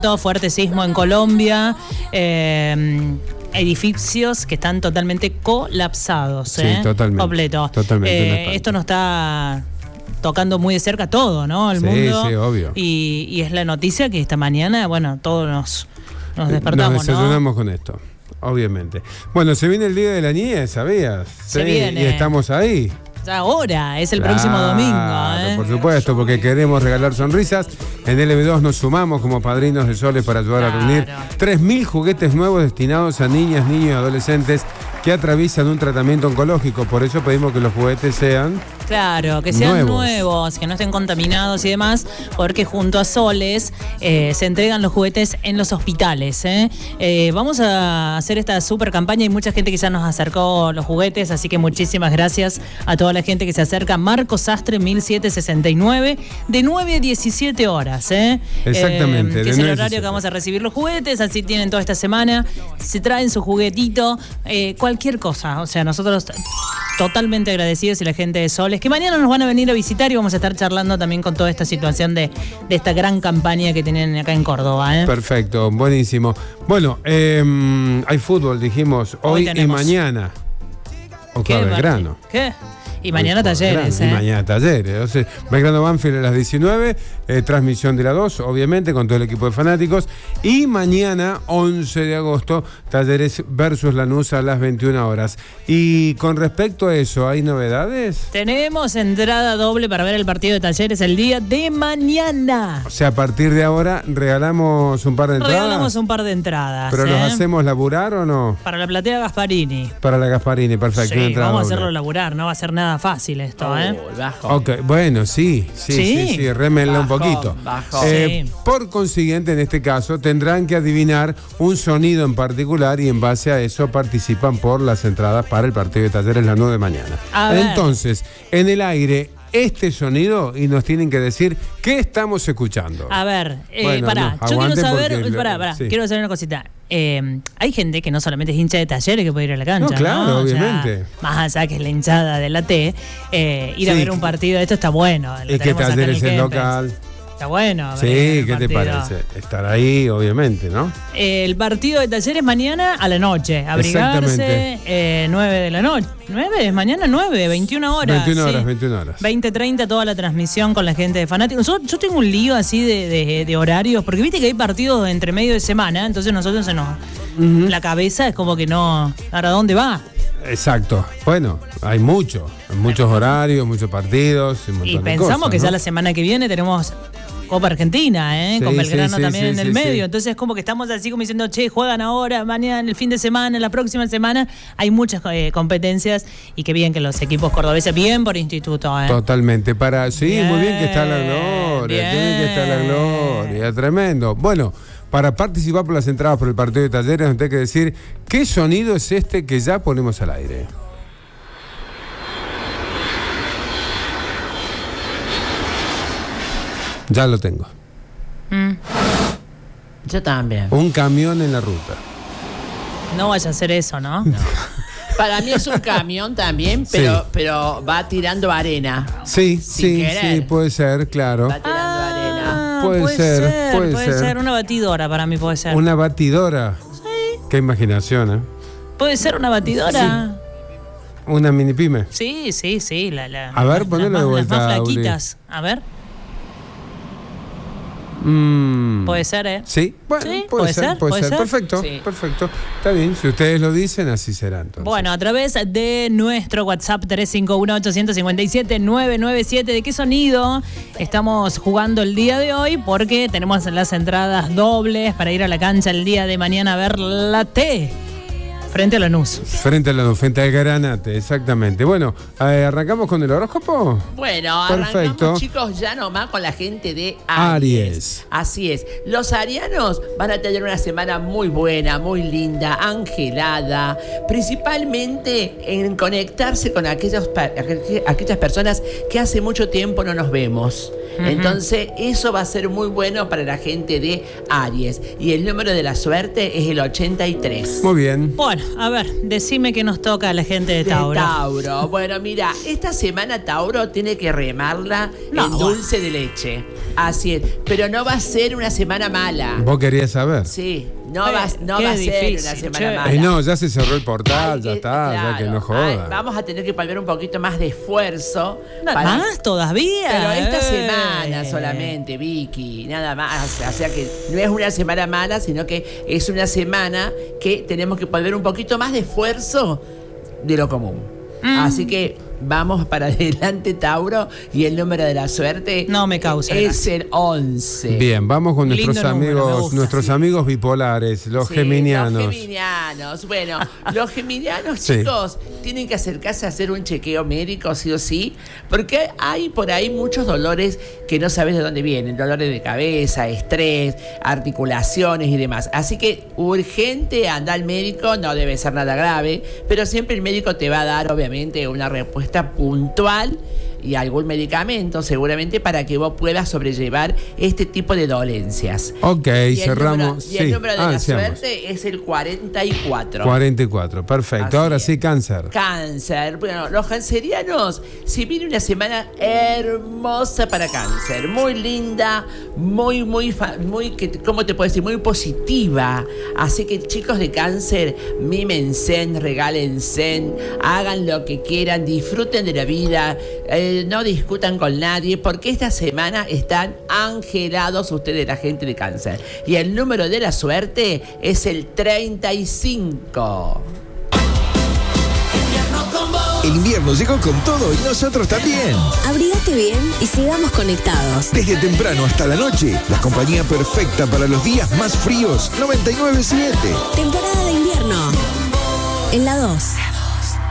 fuerte sismo en Colombia, edificios que están totalmente colapsados. Sí, totalmente. Completo. Totalmente. Esto nos está tocando muy de cerca todo, ¿no? El mundo. Sí, obvio. Y es la noticia que esta mañana, bueno, todos nos despertamos, nos desayunamos con esto, obviamente. Bueno, se viene el Día de la Niñez, ¿sabías? Se viene. Y estamos ahí. Ya ahora, es el próximo domingo. Por supuesto, porque queremos regalar sonrisas. En LB2 nos sumamos como padrinos de Soles para ayudar a reunir 3.000 juguetes nuevos destinados a niñas, niños y adolescentes que atraviesan un tratamiento oncológico. Por eso pedimos que los juguetes sean... Claro, que sean nuevos, que no estén contaminados y demás, porque junto a Soles se entregan los juguetes en los hospitales. Vamos a hacer esta super campaña y mucha gente que ya nos acercó los juguetes, así que muchísimas gracias a toda la gente que se acerca. Marcos Sastre 1769, de 9 a 17 horas. Exactamente. Que es el horario que vamos a recibir los juguetes, así tienen toda esta semana. Se traen su juguetito, cualquier cosa. O sea, nosotros totalmente agradecidos y la gente de Soles, que mañana nos van a venir a visitar y vamos a estar charlando también con toda esta situación de esta gran campaña que tienen acá en Córdoba. Perfecto, buenísimo. Bueno, hay fútbol, dijimos, hoy y mañana. Oca Belgrano. ¿Qué? Y mañana Talleres. Y mañana Talleres. Entonces, Belgrano Banfield a las 19, transmisión de la 2, obviamente, con todo el equipo de fanáticos. Y mañana, 11 de agosto, Talleres versus Lanús a las 21 horas. Y con respecto a eso, ¿hay novedades? Tenemos entrada doble para ver el partido de Talleres el día de mañana. O sea, a partir de ahora, ¿regalamos un par de entradas? Regalamos un par de entradas. ¿Pero los hacemos laburar o no? Para la platea Gasparini. Para la Gasparini, perfecto. Sí, vamos a hacerlo laburar, no va a ser nada fácil esto, Ok, bueno, sí, rémenla un poquito. Por consiguiente, en este caso, tendrán que adivinar un sonido en particular y en base a eso participan por las entradas para el partido de Talleres las 9 de mañana. Entonces, en el aire, este sonido y nos tienen que decir qué estamos escuchando. A ver, pará, yo quiero saber, quiero saber una cosita. Hay gente que no solamente es hincha de Talleres que puede ir a la cancha. No, claro, obviamente. O sea, más allá que es la hinchada de la T, ir a ver un partido de esto está bueno. Es que Talleres es local. Está bueno. Sí, ¿qué te parece? Estar ahí, obviamente, ¿no? El partido de Talleres mañana a la noche. Abrigarse, 9 de la noche. ¿9? ¿Es mañana? 9, 21 horas. 21 horas. 20:30 toda la transmisión con la gente de fanáticos. Yo tengo un lío así de horarios, porque viste que hay partidos entre medio de semana, entonces nosotros se nos... La cabeza es como que no... ¿Ahora dónde va? Exacto. Bueno, hay muchos horarios, muchos partidos. Y pensamos cosas, que ¿no? ya la semana que viene tenemos Copa Argentina, con Belgrano también en el medio. Entonces es como que estamos así como diciendo, che, juegan ahora, mañana, el fin de semana, la próxima semana. Hay muchas competencias y qué bien que los equipos cordobeses, bien por instituto. Totalmente. Muy bien que está la gloria. Tiene que estar la gloria. Tremendo. Bueno, para participar por las entradas por el partido de Talleres, nos tengo que decir qué sonido es este que ya ponemos al aire. Ya lo tengo. Yo también. Un camión en la ruta. No vaya a hacer eso, ¿no? Para mí es un camión también, pero va tirando arena. Sí, puede ser, claro. Va tirando arena. Puede ser. Una batidora para mí puede ser. ¿Una batidora? Sí. Qué imaginación, ¿eh? ¿Puede ser una batidora? Sí. ¿Una mini pyme? Sí. A ver, ponelo de vuelta. Las más flaquitas. A ver. Puede ser, ¿eh? Sí, bueno, ¿Sí? puede ser. Perfecto, sí. Perfecto. Está bien, si ustedes lo dicen, así será entonces. Bueno, a través de nuestro WhatsApp 351-857-997, ¿de qué sonido estamos jugando el día de hoy? Porque tenemos las entradas dobles para ir a la cancha el día de mañana a ver la T. Frente a Lanús. Frente al Granate, exactamente. Bueno, ¿arrancamos con el horóscopo? Bueno, perfecto. Arrancamos, chicos, ya nomás con la gente de Aries. Así es. Los arianos van a tener una semana muy buena, muy linda, angelada, principalmente en conectarse con aquellas personas que hace mucho tiempo no nos vemos. Entonces, eso va a ser muy bueno para la gente de Aries. Y el número de la suerte es el 83. Muy bien. Bueno, a ver, decime qué nos toca a la gente de Tauro. Bueno, mira, esta semana Tauro tiene que remarla en dulce de leche. Así es. Pero no va a ser una semana mala. ¿Vos querías saber? Sí. No va a ser una semana mala. No, ya se cerró el portal, ya está, claro, ya que no joda. Vamos a tener que poner un poquito más de esfuerzo. ¿Más todavía? Pero esta semana solamente, Vicky, nada más. O sea que no es una semana mala, sino que es una semana que tenemos que poner un poquito más de esfuerzo de lo común. Así que vamos para adelante, Tauro, y el número de la suerte no me causa es el 11. Bien, vamos con nuestros amigos bipolares, los geminianos. Los geminianos. Bueno, los geminianos, chicos, tienen que acercarse a hacer un chequeo médico, sí o sí, porque hay por ahí muchos dolores que no sabes de dónde vienen, dolores de cabeza, estrés, articulaciones y demás. Así que urgente, anda al médico, no debe ser nada grave, pero siempre el médico te va a dar, obviamente, una respuesta puntual y algún medicamento seguramente para que vos puedas sobrellevar este tipo de dolencias. Ok, cerramos. Y el número de la suerte es el 44. 44, perfecto. Así ahora sí, Cáncer. Cáncer. Bueno, los cancerianos, si viene una semana hermosa para Cáncer, muy linda, muy, ¿cómo te puedo decir? Muy positiva. Así que, chicos de Cáncer, mímense, regálense, hagan lo que quieran, disfruten de la vida, no discutan con nadie, porque esta semana están angelados ustedes, la gente de Cáncer. Y el número de la suerte es el 35. El invierno llegó con todo y nosotros también. Abrígate bien y sigamos conectados. Desde temprano hasta la noche, la compañía perfecta para los días más fríos. 99.7. Temporada de invierno. En la 2.